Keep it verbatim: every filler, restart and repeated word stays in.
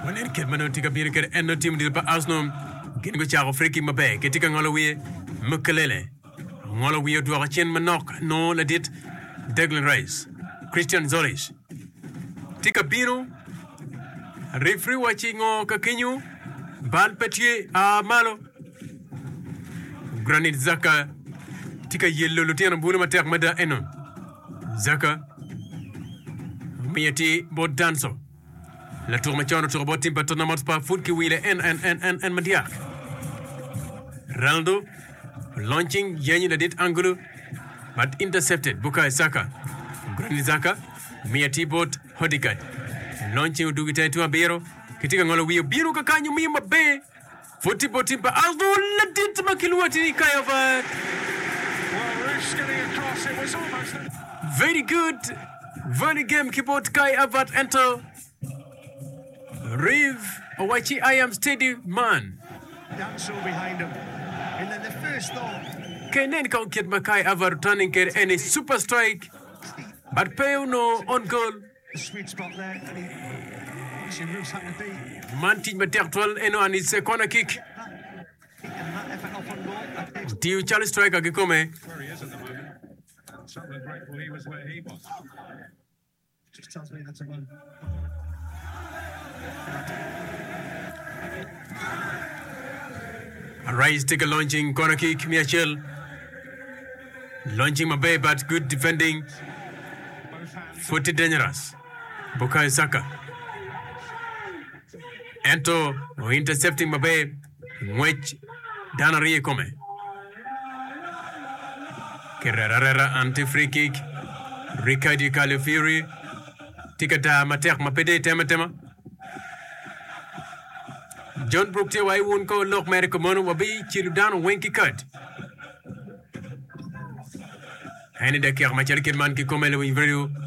Wanen ket mano tika bir ket eno team di pa Arsenal gin go chaago friki mabe ke tika ngolo wi mukelele ngolo wi do ga chen manok no la dit Declan Rice Christian Zolis tika biro referee watching o kakinyu bal petie a malo Granit Xhaka tika yello lutena bulu matek mada eno Xhaka miyati bodanso la tour machano tour botim patona motpa foot ki wile en en en en en madia Ronaldo launching yenyi la dit angulo but intercepted Bukayo Saka Granit Xhaka miyati bot Hodikat launching dugita tu abero kitika ngolo wiyo biro kakanyu mi mabe foti botim pa aldo la dit makiluati kayava very good very game keyboard Kai Havertz enter Riv Owachi I am steady man That's all behind him. And then the first thought. Kenen kan kit Kai Havertz turning care any super strike but pay no on goal The sweet spot there. And he, actually, Roos had to be. man team matertwal eno and it's a corner kick And that effort off on goal. I think Tiu Charlie striker gikome Where he is at the moment. Certainly grateful he was where he was. just tells me that's a run. Rise take a launching corner kick Miachel launching Mabe but good defending Both hands. Footy dangerous Bukayo Saka Ento o intercepting Mabe which Danari come Kerrera anti free kick Ricardo Calafiori Tikata Matek Mapede tema tema John Brook te wai won ko lok mere ko mono wabi chilu down wenki cut Hani da kiyar machar kirman ki komele wi video